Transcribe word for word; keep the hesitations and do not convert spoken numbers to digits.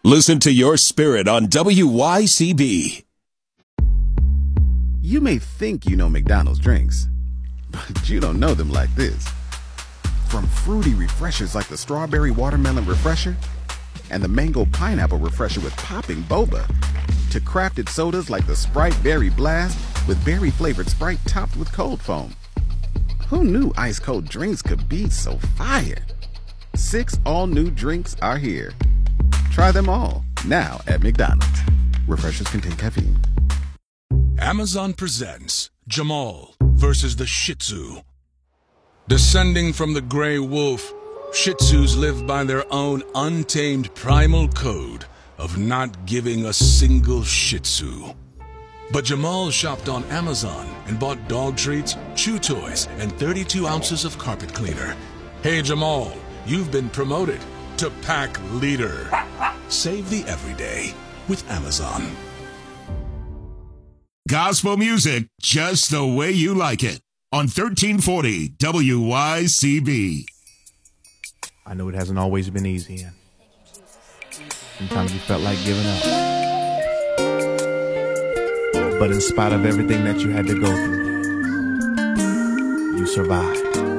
Listen to your spirit on W Y C B. You may think you know McDonald's drinks, but you don't know them like this. From fruity refreshers like the Strawberry Watermelon Refresher and the Mango Pineapple Refresher with popping boba, to crafted sodas like the Sprite Berry Blast with berry-flavored Sprite topped with cold foam. Who knew ice-cold drinks could be so fire? Six all-new drinks are here. Try them all, now at McDonald's. Refreshers contain caffeine. Amazon presents Jamal versus the Shih Tzu. Descending from the gray wolf, Shih Tzus live by their own untamed primal code of not giving a single Shih Tzu. But Jamal shopped on Amazon and bought dog treats, chew toys, and thirty-two ounces of carpet cleaner. Hey Jamal, you've been promoted to pack leader. Save the everyday with Amazon. Gospel music just the way you like it on thirteen forty W Y C B. I know it hasn't always been easy, and sometimes you felt like giving up. But in spite of everything that you had to go through, you survived.